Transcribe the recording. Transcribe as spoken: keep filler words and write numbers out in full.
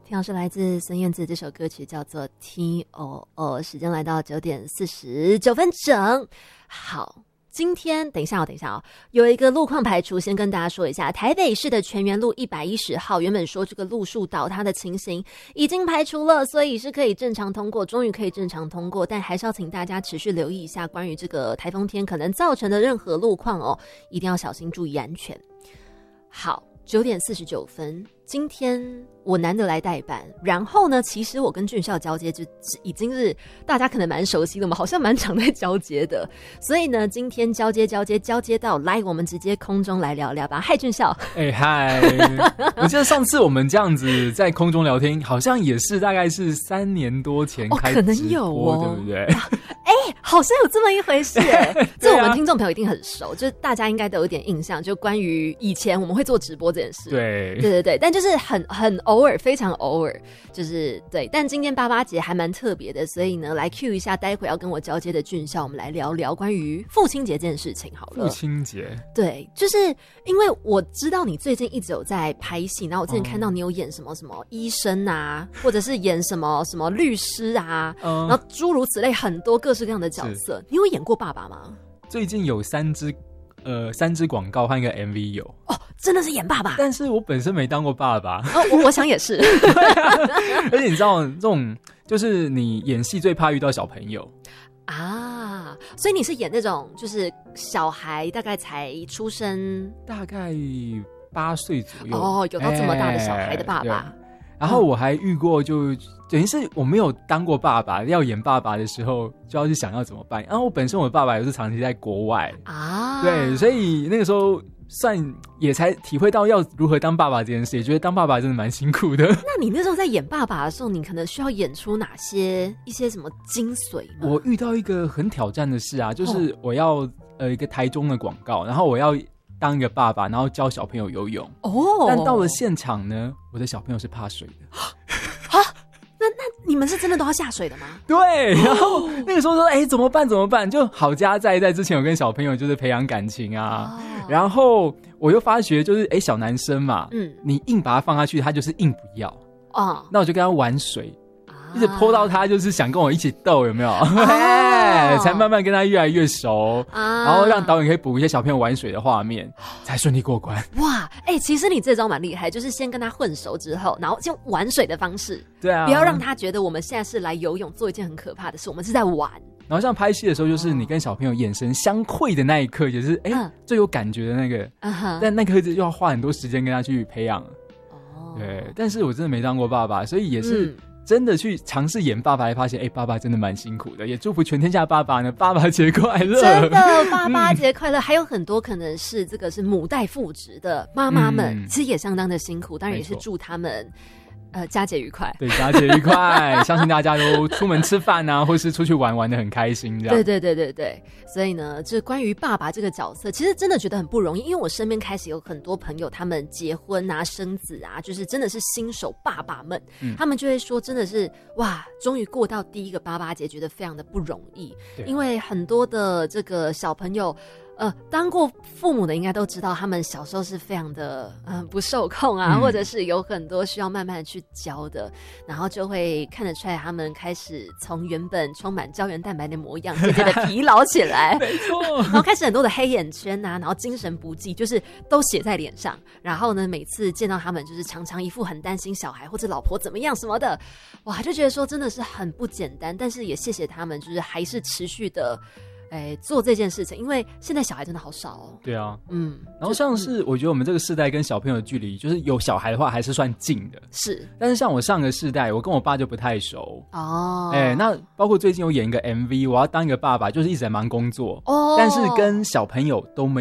听到是来自孙燕姿，这首歌曲叫做 T O O。 时间来到九点四十九分整。好，今天等一下哦，等一下哦，有一个路况排除，先跟大家说一下，台北市的全园路一百一十号，原本说这个路树倒塌的情形已经排除了，所以是可以正常通过，终于可以正常通过，但还是要请大家持续留意一下关于这个台风天可能造成的任何路况哦，一定要小心注意安全。好，九点四十九分，今天我难得来代班，然后呢，其实我跟俊孝交接就已经是大家可能蛮熟悉的，我们好像蛮常在交接的，所以呢，今天交接交接交接到来，我们直接空中来聊聊吧。嗨，俊孝。 哎嗨，我记得上次我们这样子在空中聊天，好像也是大概是三年多前开直播、哦、可能有哦，对不对？ 哎、欸，好像有这么一回事哎、欸，这我们听众朋友一定很熟，就是大家应该都有一点印象，就关于以前我们会做直播这件事。 对， 对对对，但就是很很偶尔，非常偶尔，就是对。但今天八八节还蛮特别的，所以呢，来 cue 一下，待会要跟我交接的俊孝，我们来聊聊关于父亲节这件事情好了。 父亲节， 对，就是因为我知道你最近一直有在拍戏，然后我之前看到你有演什么什么医生啊，或者是演什么什么律师啊，嗯、然后诸如此类很多各式各样的角色。你有演过爸爸吗？ 最近有三支呃三支广告和一个 M V 有哦，真的是演爸爸。 但是我本身没当过爸爸。 哦，我我想也是。 而且你知道这种就是你演戏最怕遇到小朋友啊，所以你是演那种就是小孩大概才出生大概八岁左右哦，有到这么大的小孩的爸爸。 欸然后我还遇过就，就等于是我没有当过爸爸，要演爸爸的时候就要去想要怎么办。然后我本身我的爸爸也是长期在国外啊，对，所以那个时候算也才体会到要如何当爸爸这件事，也觉得当爸爸真的蛮辛苦的。 那你那时候在演爸爸的时候，你可能需要演出哪些一些什么精髓吗？ 我遇到一个很挑战的事啊，就是我要、哦、呃一个台中的广告，然后我要当一个爸爸，然后教小朋友游泳哦。但到了现场呢，我的小朋友是怕水的。 啊？那那你们是真的都要下水的吗？ 对。然后那个时候说，哎、欸，怎么办？怎么办？就好家在在之前有跟小朋友就是培养感情啊。哦、然后我又发觉，就是哎、欸，小男生嘛，嗯，你硬把他放下去，他就是硬不要。哦。那我就跟他玩水。一直泼到他，就是想跟我一起斗，有没有？哦、才慢慢跟他越来越熟，啊、然后让导演可以补一些小朋友玩水的画面，才顺利过关。 哇，哎、欸，其实你这招蛮厉害，就是先跟他混熟之后，然后用玩水的方式， 对啊， 不要让他觉得我们现在是来游泳做一件很可怕的事，我们是在玩。 然后像拍戏的时候，就是你跟小朋友眼神相窥的那一刻，也是哎、欸嗯、最有感觉的那个，嗯、但那刻又要花很多时间跟他去培养。哦，对，但是我真的没当过爸爸，所以也是。嗯真的去尝试演爸爸，才发现，哎、欸，爸爸真的蛮辛苦的。也祝福全天下爸爸呢，爸爸节快乐！ 真的，爸爸节快乐！嗯、还有很多可能是这个是母带父职的妈妈们，嗯、其实也相当的辛苦，当然也是祝他们。呃，佳节愉快。 对，佳节愉快。相信大家都出门吃饭啊，或是出去玩，玩得很开心这样。 对对对对对。所以呢，就关于爸爸这个角色，其实真的觉得很不容易，因为我身边开始有很多朋友，他们结婚啊、生子啊，就是真的是新手爸爸们，嗯、他们就会说，真的是哇，终于过到第一个爸爸节，觉得非常的不容易，因为很多的这个小朋友。呃，当过父母的应该都知道，他们小时候是非常的嗯、呃、不受控啊，嗯、或者是有很多需要慢慢的去教的，然后就会看得出来，他们开始从原本充满胶原蛋白的模样，渐渐的疲劳起来， 没错， 然后开始很多的黑眼圈啊，然后精神不济，就是都写在脸上。然后呢，每次见到他们，就是常常一副很担心小孩或者老婆怎么样什么的，哇，就觉得说真的是很不简单。但是也谢谢他们，就是还是持续的。哎，做这件事情，因为现在小孩真的好少哦。 对啊，嗯，然后像是我觉得我们这个世代跟小朋友的距离，就是有小孩的话还是算近的， 是。 但是像我上个世代，我跟我爸就不太熟哦。哎，那包括最近有演一个 M V， 我要当一个爸爸，就是一直在忙工作哦，但是跟小朋友都没